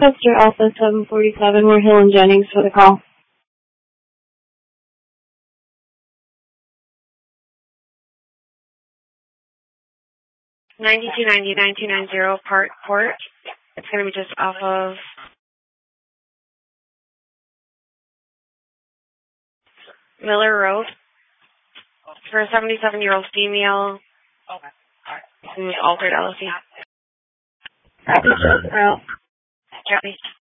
Custer Alpha 747, we're Hill and Jennings for the call. $92.90 Park Court. It's going to be just off of Miller Road. For a 77-year-old female who's altered LSE. Copy, route. Copy.